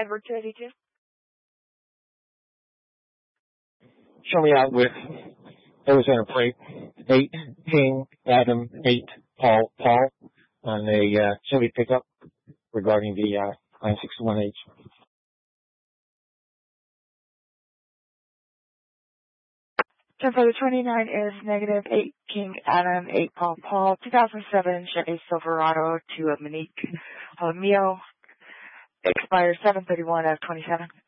Edward 282. Show me out with Arizona plate 8 King Adam 8 Paul on a Chevy pickup regarding the 961H. 10 for the 29 is negative 8 King Adam 8 Paul 2007 Chevy Silverado to Monique Mio, expires 7/31 of 27.